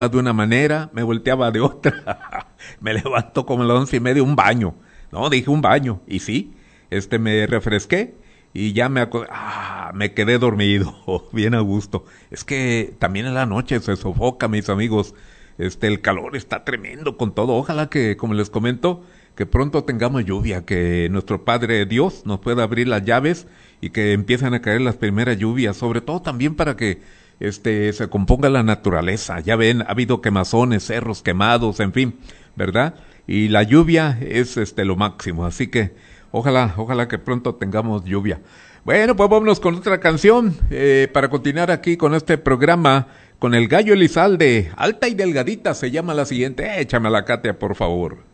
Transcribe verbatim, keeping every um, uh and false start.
de una manera, me volteaba de otra. Me levanto como a las once y media, un baño. No, dije un baño. Y sí, este me refresqué y ya me acordé. Ah, me quedé dormido, bien a gusto. Es que también en la noche se sofoca, mis amigos. Este, el calor está tremendo con todo. Ojalá que, como les comento, que pronto tengamos lluvia, que nuestro Padre Dios nos pueda abrir las llaves y que empiecen a caer las primeras lluvias, sobre todo también para que este se componga la naturaleza. Ya ven, ha habido quemazones, cerros quemados, en fin, ¿verdad? Y la lluvia es este lo máximo, así que ojalá, ojalá que pronto tengamos lluvia. Bueno, pues vámonos con otra canción eh, para continuar aquí con este programa con el Gallo Elizalde. Alta y delgadita se llama la siguiente. Échamela, Katia, por favor.